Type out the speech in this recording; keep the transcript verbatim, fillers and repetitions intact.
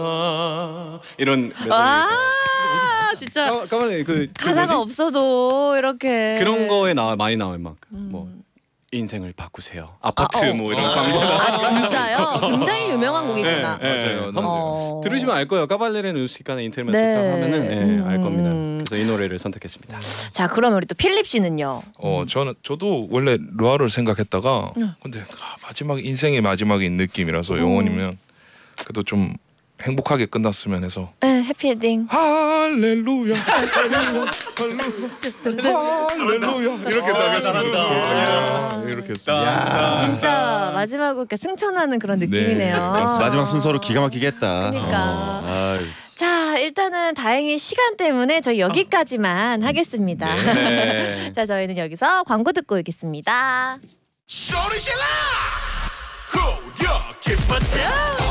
이런 메lo디. 아 진짜 까만에 그 가사가 그 없어도 이렇게 그런 거에 나와 많이 나와요. 막 뭐 음. 인생을 바꾸세요. 아파트 아, 어. 뭐 이런 아, 광고나. 아 진짜요? 굉장히 유명한 곡이구나. 네, 네. 맞아요. 한번 어. 들으시면 알 거예요. 까발레레 누시카나 인텔메소 네. 딱 하면은 네, 음. 알 겁니다. 그래서 이 노래를 선택했습니다. 자 그럼 우리 또 필립 씨는요? 어 저는 저도 원래 루아를 생각했다가 응. 근데 아, 마지막 인생의 마지막인 느낌이라서 영원이면 그래도 좀 행복하게 끝났으면 해서 네 해피엔딩. 할렐루야 할렐루야 할렐루야 이렇게 나겠습니다. 이렇게 했습니다. 진짜 마지막으로 이렇게 승천하는 그런 느낌이네요. 마지막 순서로 기가 막히게 했다. 그러니까. 어. 아유. 자 일단은 다행히 시간 때문에 저희 여기까지만 하겠습니다. 네. 자 저희는 여기서 광고 듣고 오겠습니다. 소리 질러! 고려 기쁘다!